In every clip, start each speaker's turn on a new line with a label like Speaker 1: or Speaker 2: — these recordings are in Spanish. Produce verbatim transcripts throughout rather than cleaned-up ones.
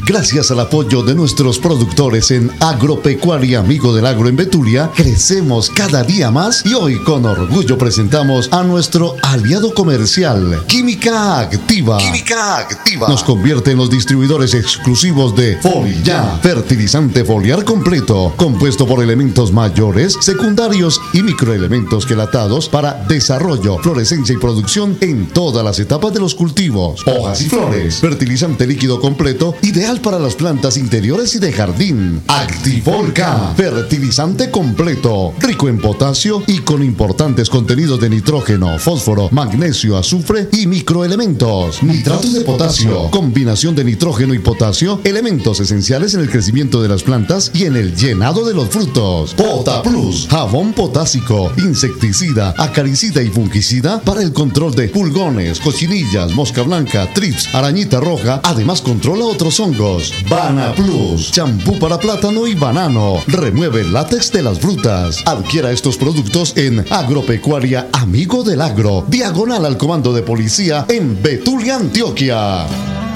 Speaker 1: Gracias al apoyo de nuestros productores en Agropecuaria Amigo del Agro en Betulia, crecemos cada día más y hoy con orgullo presentamos a nuestro aliado comercial, Química Activa. Química Activa nos convierte en los distribuidores exclusivos de Foliar, fertilizante foliar completo, compuesto por elementos mayores, secundarios y microelementos quelatados para desarrollo, florescencia y producción en todas las etapas de los cultivos, hojas y flores. Fertilizante líquido completo, ideal para las plantas interiores y de jardín. Activolca, fertilizante completo, rico en potasio y con importantes contenidos de nitrógeno, fósforo, magnesio, azufre y microelementos. Nitratos de potasio, combinación de nitrógeno y potasio, elementos esenciales en el crecimiento de las plantas y en el llenado de los frutos. Pota Plus, jabón potásico, insecticida, acaricida y fungicida para el control de pulgones, cochinillas, mosca blanca, trips, arañita roja. Además controla otros hongos. Bana Plus, champú para plátano y banano, remueve el látex de las frutas. Adquiera estos productos en Agropecuaria Amigo del Agro, diagonal al comando de policía en Betulia, Antioquia.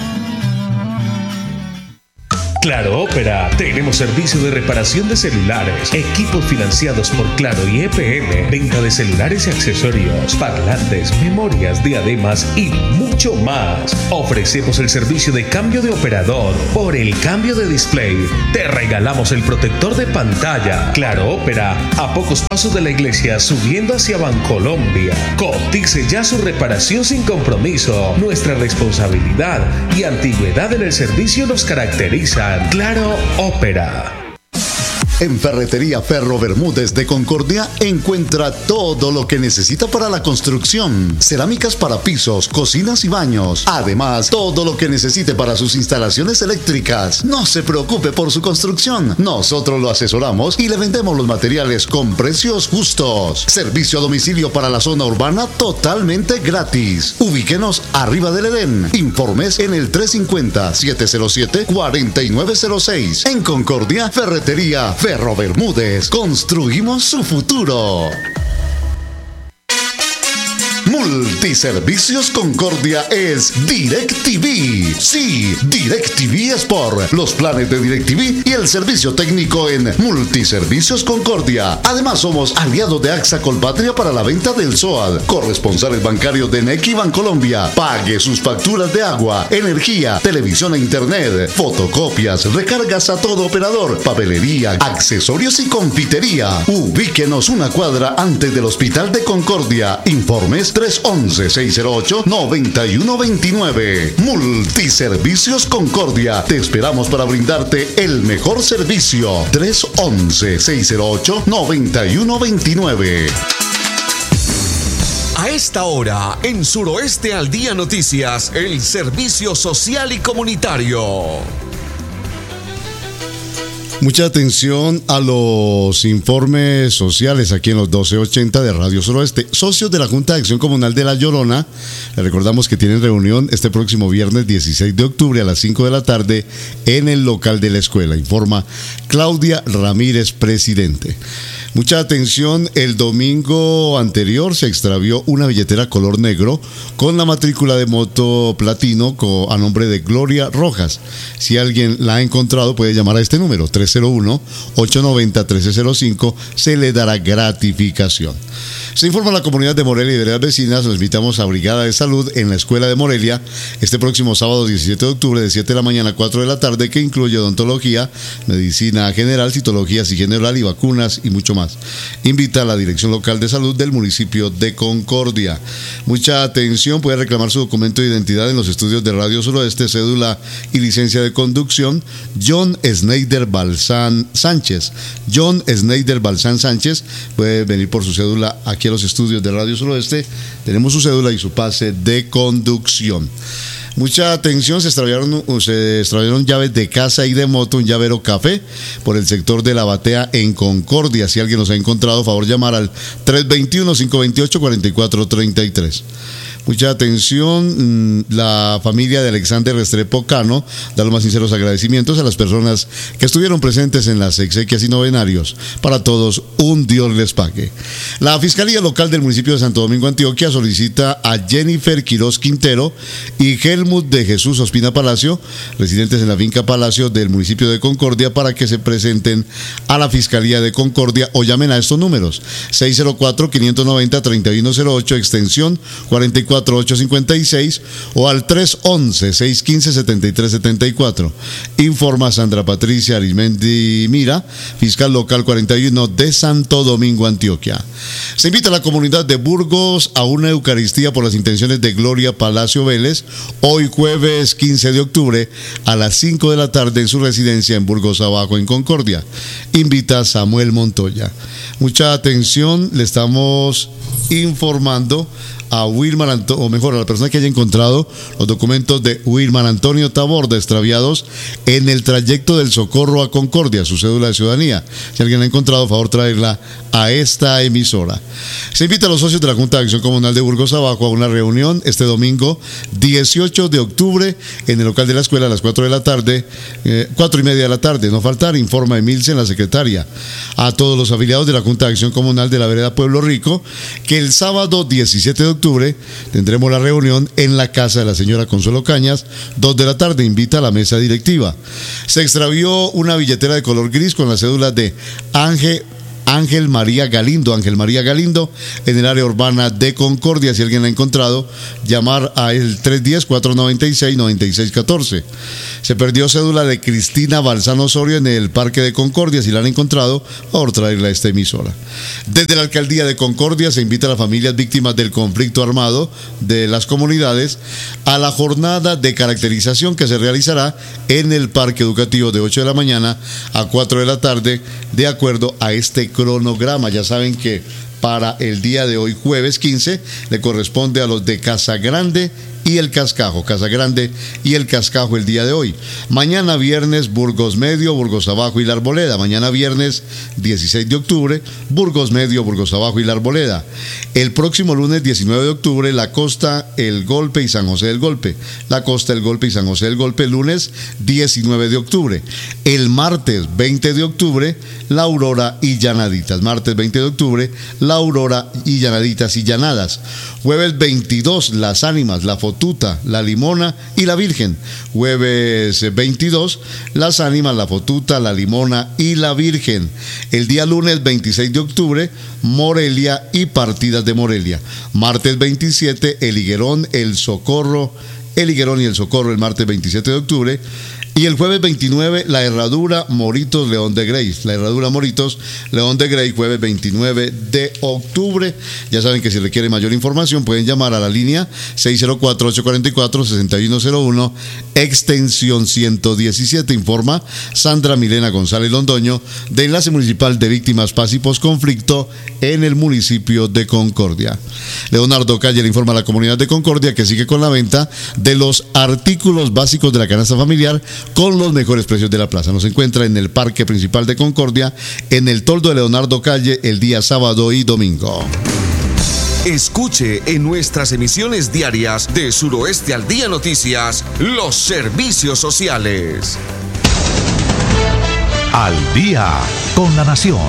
Speaker 2: Claro Ópera, tenemos servicio de reparación de celulares, equipos financiados por Claro y E P M, venta de celulares y accesorios, parlantes, memorias, diademas y mucho más. Ofrecemos el servicio de cambio de operador por el cambio de display. Te regalamos el protector de pantalla. Claro Ópera, a pocos pasos de la iglesia subiendo hacia Bancolombia. Cotice ya su reparación sin compromiso. Nuestra responsabilidad y antigüedad en el servicio nos caracterizan. Claro Ópera.
Speaker 1: En Ferretería Ferro Bermúdez de Concordia encuentra todo lo que necesita para la construcción. Cerámicas para pisos, cocinas y baños. Además, todo lo que necesite para sus instalaciones eléctricas. No se preocupe por su construcción. Nosotros lo asesoramos y le vendemos los materiales con precios justos. Servicio a domicilio para la zona urbana totalmente gratis. Ubíquenos arriba del Edén. Informes en el tres cinco cero, siete cero siete, cuatro nueve cero seis. En Concordia, Ferretería Ferro Ferro Bermúdez, construimos su futuro. Multiservicios Concordia es DirecTV. Sí, DirecTV es por los planes de DirecTV y el servicio técnico en Multiservicios Concordia. Además, somos aliados de AXA Colpatria para la venta del S O A D, corresponsales bancarios de Nequi Bancolombia. Pague sus facturas de agua, energía, televisión e internet, fotocopias, recargas a todo operador, papelería, accesorios y confitería. Ubíquenos una cuadra antes del Hospital de Concordia. Informes tres once, seis cero ocho, noventa y uno veintinueve. Multiservicios Concordia. Te esperamos para brindarte el mejor servicio. tres once, seis cero ocho, noventa y uno veintinueve.
Speaker 3: A esta hora, en Suroeste al Día Noticias, el servicio social y comunitario.
Speaker 1: Mucha atención a los informes sociales aquí en los doce ochenta de Radio Suroeste. Socios de la Junta de Acción Comunal de La Llorona, les recordamos que tienen reunión este próximo viernes dieciséis de octubre a las cinco de la tarde en el local de la escuela, informa Claudia Ramírez, presidente. Mucha atención, el domingo anterior se extravió una billetera color negro con la matrícula de moto platino a nombre de Gloria Rojas. Si alguien la ha encontrado puede llamar a este número tres cero uno, ocho nueve cero, uno tres cero cinco, se le dará gratificación. Se informa a la comunidad de Morelia y de las vecinas, los invitamos a Brigada de Salud en la Escuela de Morelia este próximo sábado diecisiete de octubre de siete de la mañana a cuatro de la tarde, que incluye odontología, medicina general, citología, higiene oral y vacunas y mucho más. Invita a la Dirección Local de Salud del municipio de Concordia. Mucha atención, puede reclamar su documento de identidad en los estudios de Radio Suroeste, cédula y licencia de conducción. John Schneider Balsán Sánchez. John Schneider Balsán Sánchez puede venir por su cédula aquí a los estudios de Radio Suroeste. Tenemos su cédula y su pase de conducción. Mucha atención, se extraviaron, se extraviaron llaves de casa y de moto, un llavero café por el sector de la Batea en Concordia. Si alguien los ha encontrado, favor llamar al tres dos uno, cinco dos ocho, cuatro cuatro tres tres. Mucha atención, la familia de Alexander Restrepo Cano da los más sinceros agradecimientos a las personas que estuvieron presentes en las exequias y novenarios. Para todos, un Dios les pague. La Fiscalía Local del municipio de Santo Domingo, Antioquia, solicita a Jennifer Quiroz Quintero y Helmut de Jesús Ospina Palacio, residentes en la finca Palacio del municipio de Concordia, para que se presenten a la Fiscalía de Concordia o llamen a estos números: seis cero cuatro, cinco nueve cero, tres uno cero ocho, extensión cuarenta y cuatro mil ochocientos cincuenta y seis, o al tres once, seiscientos quince, setenta y tres setenta y cuatro. Informa Sandra Patricia Arismendi Mira, fiscal local cuarenta y uno de Santo Domingo, Antioquia. Se invita a la comunidad de Burgos a una Eucaristía por las intenciones de Gloria Palacio Vélez, hoy jueves quince de octubre a las cinco de la tarde en su residencia en Burgos Abajo, en Concordia. Invita Samuel Montoya. Mucha atención, le estamos informando a Wilmar Antonio, o mejor, a la persona que haya encontrado los documentos de Wilmar Antonio Taborda extraviados en el trayecto del Socorro a Concordia, su cédula de ciudadanía. Si alguien la ha encontrado, por favor, traerla a esta emisora. Se invita a los socios de la Junta de Acción Comunal de Burgos Abajo a una reunión este domingo dieciocho de octubre en el local de la escuela a las cuatro de la tarde, eh, cuatro y media de la tarde. No faltar, informa Emilce, la secretaria. A todos los afiliados de la Junta de Acción Comunal de la Vereda Pueblo Rico, que el sábado diecisiete de octubre tendremos la reunión en la casa de la señora Consuelo Cañas, dos de la tarde. Invita a la mesa directiva. Se extravió una billetera de color gris con la cédula de Ángel Ángel María Galindo, Ángel María Galindo, en el área urbana de Concordia. Si alguien la ha encontrado, llamar a el tres uno cero, cuatro nueve seis, nueve seis uno cuatro. Se perdió cédula de Cristina Balzano Osorio en el Parque de Concordia. Si la han encontrado, por favor, traerla a esta emisora. Desde la Alcaldía de Concordia se invita a las familias víctimas del conflicto armado de las comunidades a la jornada de caracterización que se realizará en el Parque Educativo de ocho de la mañana a cuatro de la tarde, de acuerdo a este cronograma. Ya saben que para el día de hoy, jueves quince, le corresponde a los de Casa Grande y el Cascajo, Casa Grande y el Cascajo el día de hoy. Mañana viernes, Burgos Medio, Burgos Abajo y La Arboleda. Mañana viernes dieciséis de octubre, Burgos Medio, Burgos Abajo y La Arboleda. El próximo lunes diecinueve de octubre, La Costa, El Golpe y San José del Golpe. La Costa, El Golpe y San José del Golpe, lunes diecinueve de octubre. El martes veinte de octubre, La Aurora y Llanaditas. Martes veinte de octubre, La Aurora y Llanaditas y Llanadas. Jueves veintidós, Las Ánimas, La Fotuta, La Limona y La Virgen. Jueves veintidós, Las Ánimas, La Fotuta, La Limona y La Virgen. El día lunes veintiséis de octubre, Morelia y Partidas de Morelia. Martes veintisiete, El Higuerón, El Socorro, El Higuerón y El Socorro el martes veintisiete de octubre. Y el jueves veintinueve, La Herradura, Moritos, León de Grey. La Herradura, Moritos, León de Grey, jueves veintinueve de octubre. Ya saben que si requieren mayor información pueden llamar a la línea seis cero cuatro, ocho cuatro cuatro, seis uno cero uno, extensión ciento diecisiete. Informa Sandra Milena González Londoño, de Enlace Municipal de Víctimas Paz y Posconflicto en el municipio de Concordia. Leonardo Calle le informa a la comunidad de Concordia que sigue con la venta de los artículos básicos de la canasta familiar con los mejores precios de la plaza. Nos encuentra en el Parque Principal de Concordia, en el toldo de Leonardo Calle, el día sábado y domingo.
Speaker 3: Escuche en nuestras emisiones diarias de Suroeste al Día Noticias los servicios sociales.
Speaker 4: Al día con la nación.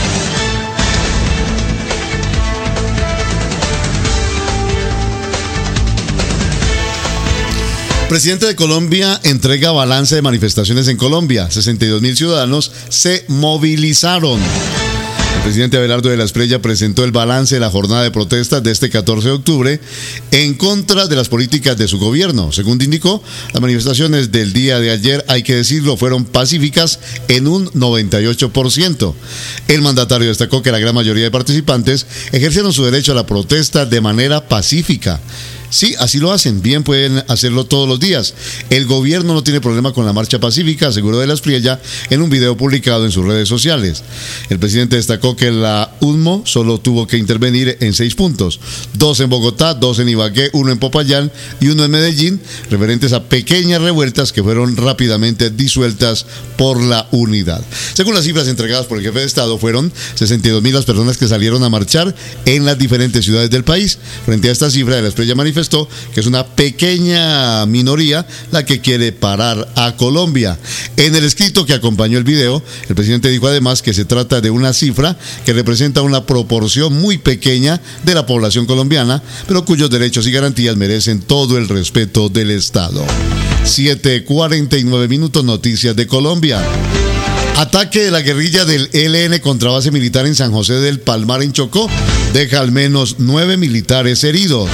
Speaker 1: Presidente de Colombia entrega balance de manifestaciones en Colombia. sesenta y dos mil ciudadanos se movilizaron. El presidente Abelardo de la Espriella presentó el balance de la jornada de protestas de este catorce de octubre en contra de las políticas de su gobierno. Según indicó, las manifestaciones del día de ayer, hay que decirlo, fueron pacíficas en un noventa y ocho por ciento. El mandatario destacó que la gran mayoría de participantes ejercieron su derecho a la protesta de manera pacífica. Sí, así lo hacen, bien pueden hacerlo todos los días. El gobierno no tiene problema con la marcha pacífica, aseguró de la Espriella en un video publicado en sus redes sociales. El presidente destacó que la U N M O solo tuvo que intervenir en seis puntos, dos en Bogotá, dos en Ibagué, uno en Popayán y uno en Medellín, referentes a pequeñas revueltas que fueron rápidamente disueltas por la unidad. Según las cifras entregadas por el jefe de Estado, fueron sesenta y dos mil las personas que salieron a marchar en las diferentes ciudades del país. Frente a esta cifra, de la Espriella manifestó manifestó que es una pequeña minoría la que quiere parar a Colombia. En el escrito que acompañó el video, el presidente dijo además que se trata de una cifra que representa una proporción muy pequeña de la población colombiana, pero cuyos derechos y garantías merecen todo el respeto del Estado. siete cuarenta y nueve minutos, noticias de Colombia. Ataque de la guerrilla del E L N contra base militar en San José del Palmar, en Chocó, deja al menos nueve militares heridos.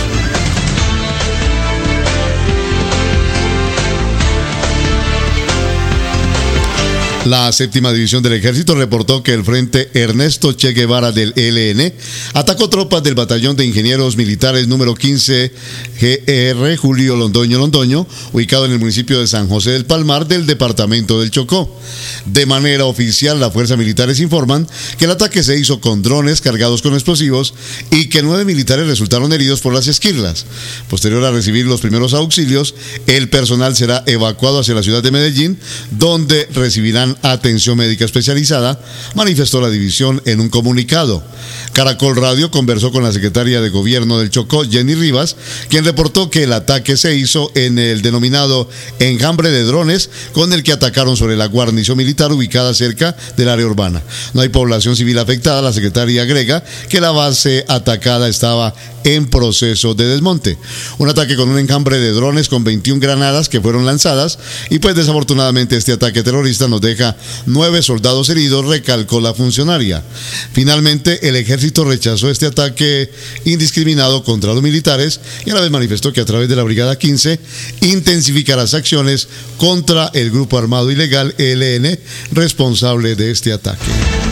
Speaker 1: La séptima división del ejército reportó que el Frente Ernesto Che Guevara del E L N atacó tropas del batallón de ingenieros militares número quince G R Julio Londoño Londoño, ubicado en el municipio de San José del Palmar del departamento del Chocó. De manera oficial, las fuerzas militares informan que el ataque se hizo con drones cargados con explosivos y que nueve militares resultaron heridos por las esquirlas. Posterior a recibir los primeros auxilios, el personal será evacuado hacia la ciudad de Medellín, donde recibirán atención médica especializada, manifestó la división en un comunicado. Caracol Radio conversó con la secretaria de Gobierno del Chocó, Jenny Rivas, quien reportó que el ataque se hizo en el denominado enjambre de drones, con el que atacaron sobre la guarnición militar ubicada cerca del área urbana. No hay población civil afectada. La secretaria agrega que la base atacada estaba en proceso de desmonte. Un ataque con un enjambre de drones con veintiuna granadas que fueron lanzadas, y pues desafortunadamente este ataque terrorista nos deja nueve soldados heridos, recalcó la funcionaria. Finalmente, el ejército rechazó este ataque indiscriminado contra los militares y a la vez manifestó que a través de la Brigada quince intensificará las acciones contra el grupo armado ilegal E L N responsable de este ataque.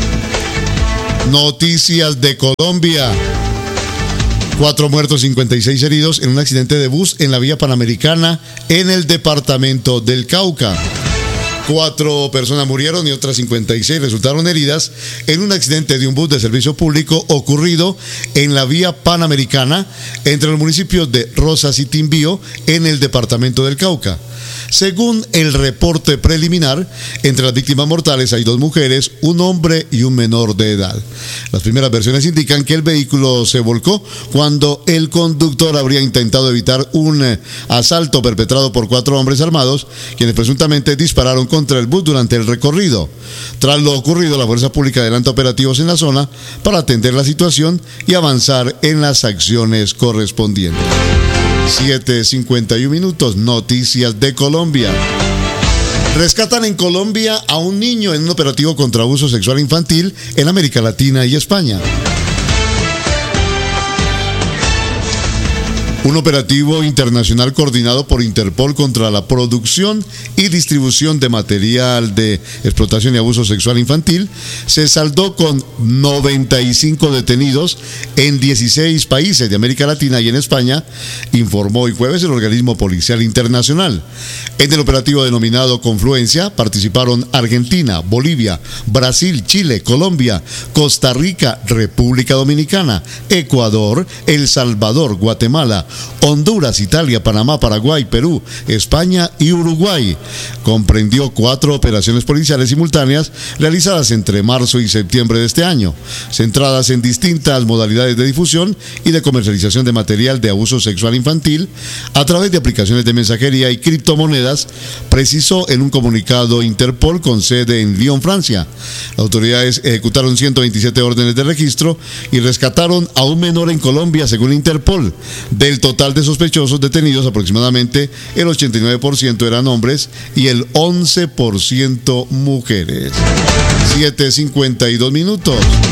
Speaker 1: Noticias de Colombia. Cuatro muertos, cincuenta y seis heridos en un accidente de bus en la vía Panamericana en el departamento del Cauca. Cuatro personas murieron y otras cincuenta y seis resultaron heridas en un accidente de un bus de servicio público ocurrido en la vía Panamericana entre los municipios de Rosas y Timbío en el departamento del Cauca. Según el reporte preliminar, entre las víctimas mortales hay dos mujeres, un hombre y un menor de edad. Las primeras versiones indican que el vehículo se volcó cuando el conductor habría intentado evitar un asalto perpetrado por cuatro hombres armados, quienes presuntamente dispararon contra el bus durante el recorrido. Tras lo ocurrido, la fuerza pública adelanta operativos en la zona para atender la situación y avanzar en las acciones correspondientes. siete cincuenta y uno minutos, noticias de Colombia. Rescatan en Colombia a un niño en un operativo contra abuso sexual infantil en América Latina y España. Un operativo internacional coordinado por Interpol contra la producción y distribución de material de explotación y abuso sexual infantil se saldó con noventa y cinco detenidos en dieciséis países de América Latina y en España, informó hoy jueves el organismo policial internacional. En el operativo denominado Confluencia participaron Argentina, Bolivia, Brasil, Chile, Colombia, Costa Rica, República Dominicana, Ecuador, El Salvador, Guatemala, Honduras, Italia, Panamá, Paraguay, Perú, España y Uruguay. Comprendió cuatro operaciones policiales simultáneas realizadas entre marzo y septiembre de este año, centradas en distintas modalidades de difusión y de comercialización de material de abuso sexual infantil a través de aplicaciones de mensajería y criptomonedas, precisó en un comunicado Interpol con sede en Lyon, Francia. Las autoridades ejecutaron ciento veintisiete órdenes de registro y rescataron a un menor en Colombia, según Interpol. Del total de sospechosos detenidos, aproximadamente el ochenta y nueve por ciento eran hombres y el once por ciento mujeres. siete cincuenta y dos minutos.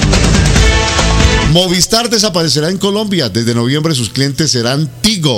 Speaker 1: Movistar desaparecerá en Colombia. Desde noviembre sus clientes serán Tigo.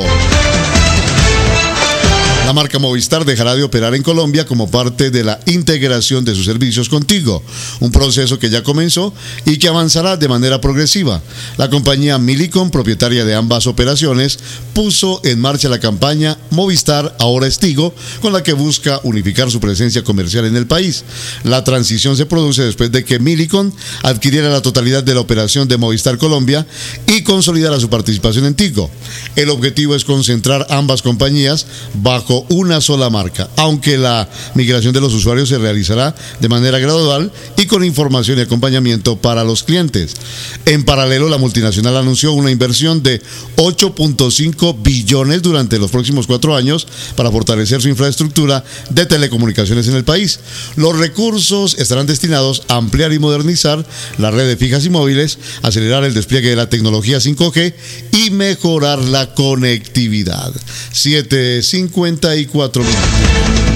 Speaker 1: La marca Movistar dejará de operar en Colombia como parte de la integración de sus servicios con Tigo, un proceso que ya comenzó y que avanzará de manera progresiva. La compañía Millicom, propietaria de ambas operaciones, puso en marcha la campaña Movistar Ahora es Tigo, con la que busca unificar su presencia comercial en el país. La transición se produce después de que Millicom adquiriera la totalidad de la operación de Movistar Colombia y consolidara su participación en Tigo. El objetivo es concentrar ambas compañías bajo bajo una sola marca, aunque la migración de los usuarios se realizará de manera gradual y con información y acompañamiento para los clientes. En paralelo, la multinacional anunció una inversión de ocho punto cinco billones durante los próximos cuatro años para fortalecer su infraestructura de telecomunicaciones en el país. Los recursos estarán destinados a ampliar y modernizar las redes fijas y móviles, acelerar el despliegue de la tecnología cinco G y mejorar la conectividad. siete cincuenta y cuatro minutos.